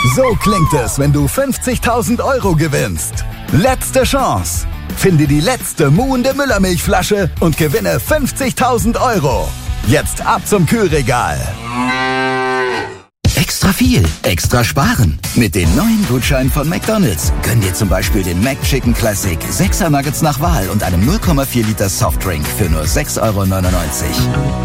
So klingt es, wenn du 50.000 € gewinnst. Letzte Chance. Finde die letzte muhende Müllermilchflasche und gewinne 50.000 €. Jetzt ab zum Kühlregal. Extra viel, extra sparen. Mit den neuen Gutscheinen von McDonald's. Gönn dir zum Beispiel den McChicken Classic, 6er Nuggets nach Wahl und einem 0,4 Liter Softdrink für nur 6,99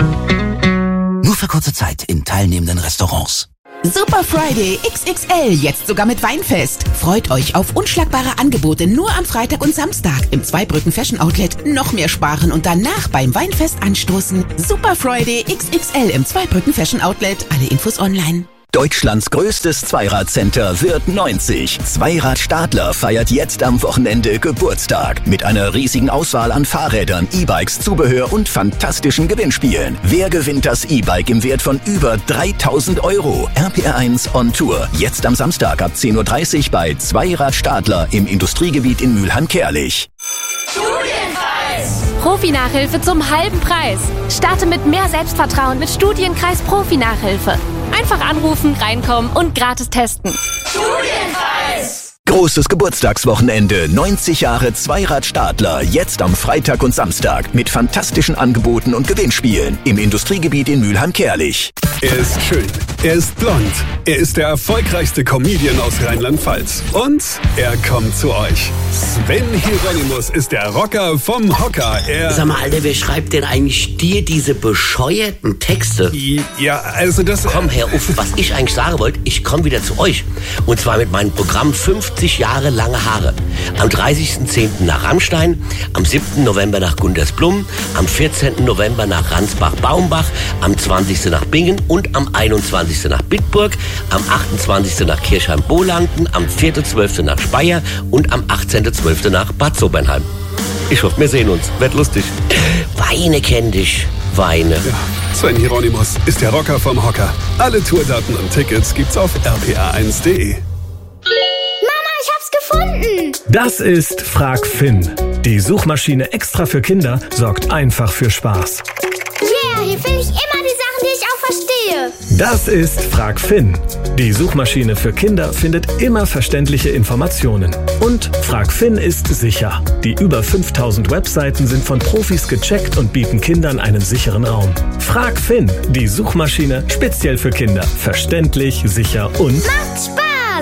€. Nur für kurze Zeit in teilnehmenden Restaurants. Super Friday XXL, jetzt sogar mit Weinfest. Freut euch auf unschlagbare Angebote nur am Freitag und Samstag im Zweibrücken Fashion Outlet. Noch mehr sparen und danach beim Weinfest anstoßen. Super Friday XXL im Zweibrücken Fashion Outlet. Alle Infos online. Deutschlands größtes Zweiradcenter wird 90. Zweirad Stadler feiert jetzt am Wochenende Geburtstag. Mit einer riesigen Auswahl an Fahrrädern, E-Bikes, Zubehör und fantastischen Gewinnspielen. Wer gewinnt das E-Bike im Wert von über 3.000 €? RPR1 on Tour. Jetzt am Samstag ab 10:30 Uhr bei Zweirad Stadler im Industriegebiet in Mülheim-Kärlich. Studienkreis! Profi-Nachhilfe zum halben Preis. Starte mit mehr Selbstvertrauen mit Studienkreis Profi-Nachhilfe. Einfach anrufen, reinkommen und gratis testen. Studienkreis! Großes Geburtstagswochenende, 90 Jahre Zweirad Stadler, jetzt am Freitag und Samstag mit fantastischen Angeboten und Gewinnspielen im Industriegebiet in Mülheim-Kärlich. Er ist schön, er ist blond, er ist der erfolgreichste Comedian aus Rheinland-Pfalz und er kommt zu euch. Sven Hieronymus ist der Rocker vom Hocker. Sag mal, Alter, wer schreibt denn eigentlich dir diese bescheuerten Texte? Ja, also das... Komm, Herr Uff, was ich eigentlich sagen wollte, ich komme wieder zu euch. Und zwar mit meinem Programm 50 Jahre lange Haare. Am 30.10. nach Rammstein, am 7. November nach Gundersblum, am 14. November nach Ransbach-Baumbach, am 20. nach Bingen und am 21. nach Bitburg, am 28. nach Kirchheim-Bohlanden, am 4.12. nach Speyer und am 18.12. nach Bad Sobernheim. Ich hoffe, wir sehen uns. Wird lustig. Weine kenn dich. Weine. Ja, Sven Hieronymus ist der Rocker vom Hocker. Alle Tourdaten und Tickets gibt's auf rpa1.de. Mama, ich hab's gefunden! Das ist Frag Finn. Die Suchmaschine extra für Kinder sorgt einfach für Spaß. Yeah, hier finde ich immer die Sachen, die ich auch verstehe. Das ist Frag Finn. Die Suchmaschine für Kinder findet immer verständliche Informationen. Und Frag Finn ist sicher. Die über 5000 Webseiten sind von Profis gecheckt und bieten Kindern einen sicheren Raum. Frag Finn, die Suchmaschine speziell für Kinder. Verständlich, sicher und... Macht Spaß!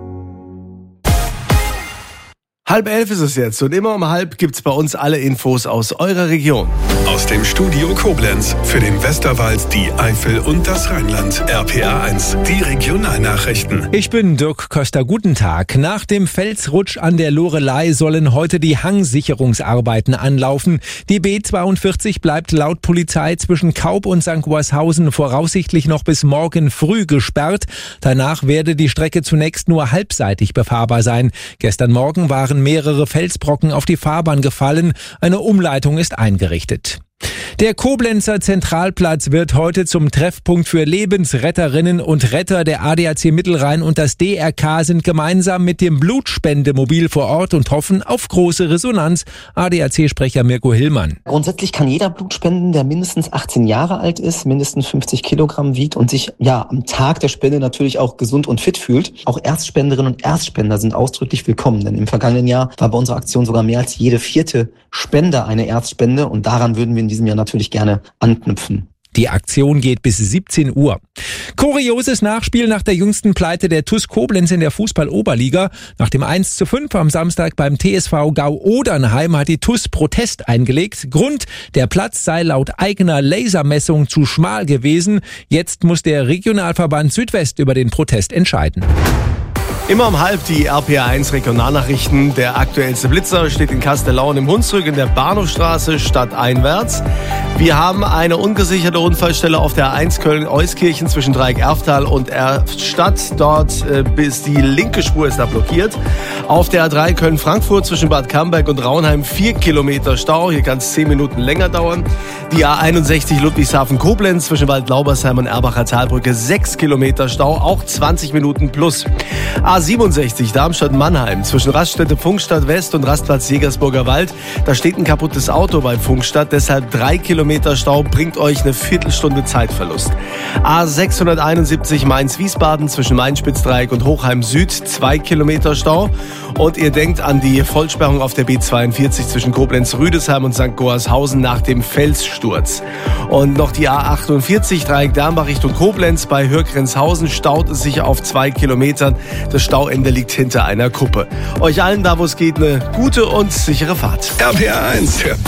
10:30 ist es jetzt und immer um 10:30 gibt's bei uns alle Infos aus eurer Region. Aus dem Studio Koblenz für den Westerwald, die Eifel und das Rheinland. RPR1, die Regionalnachrichten. Ich bin Dirk Köster, guten Tag. Nach dem Felsrutsch an der Loreley sollen heute die Hangsicherungsarbeiten anlaufen. Die B42 bleibt laut Polizei zwischen Kaub und St. Goarshausen voraussichtlich noch bis morgen früh gesperrt. Danach werde die Strecke zunächst nur halbseitig befahrbar sein. Gestern Morgen waren mehrere Felsbrocken auf die Fahrbahn gefallen. Eine Umleitung ist eingerichtet. Der Koblenzer Zentralplatz wird heute zum Treffpunkt für Lebensretterinnen und Retter. Der ADAC Mittelrhein und das DRK sind gemeinsam mit dem Blutspendemobil vor Ort und hoffen auf große Resonanz. ADAC-Sprecher Mirko Hillmann. Grundsätzlich kann jeder Blut spenden, der mindestens 18 Jahre alt ist, mindestens 50 Kilogramm wiegt und sich am Tag der Spende natürlich auch gesund und fit fühlt. Auch Erstspenderinnen und Erstspender sind ausdrücklich willkommen, denn im vergangenen Jahr war bei unserer Aktion sogar mehr als jede 4. Spender eine Erstspende und daran würden wir in diesem Jahr natürlich gerne anknüpfen. Die Aktion geht bis 17 Uhr. Kurioses Nachspiel nach der jüngsten Pleite der TuS Koblenz in der Fußball-Oberliga. Nach dem 1:5 am Samstag beim TSV Gau-Odernheim hat die TuS Protest eingelegt. Grund, der Platz sei laut eigener Lasermessung zu schmal gewesen. Jetzt muss der Regionalverband Südwest über den Protest entscheiden. Immer um 10:30 die RPR1 Regionalnachrichten. Der aktuellste Blitzer steht in Kastellaun im Hunsrück in der Bahnhofstraße stadteinwärts. Wir haben eine ungesicherte Unfallstelle auf der A1 Köln-Euskirchen zwischen Dreieck-Erftal und Erftstadt. Dort bis die linke Spur ist da blockiert. Auf der A3 Köln-Frankfurt zwischen Bad Camberg und Raunheim 4 Kilometer Stau. Hier kann es 10 Minuten länger dauern. Die A61 Ludwigshafen-Koblenz zwischen Waldlaubersheim und Erbacher Talbrücke 6 Kilometer Stau, auch 20 Minuten plus. A67 Darmstadt-Mannheim zwischen Raststätte Pfungstadt West und Rastplatz Jägersburger Wald. Da steht ein kaputtes Auto bei Pfungstadt, deshalb 3 Kilometer Stau, bringt euch eine Viertelstunde Zeitverlust. A671 Mainz-Wiesbaden zwischen Main-Spitzdreieck und Hochheim Süd, 2 Kilometer Stau. Und ihr denkt an die Vollsperrung auf der B42 zwischen Koblenz-Rüdesheim und St. Goarshausen nach dem Felssturz. Und noch die A48 Dreieck Dernbach Richtung Koblenz bei Hürgrenzhausen staut es sich auf 2 Kilometern. Das Stauende liegt hinter einer Kuppe. Euch allen da, wo es geht, eine gute und sichere Fahrt. RPR 1,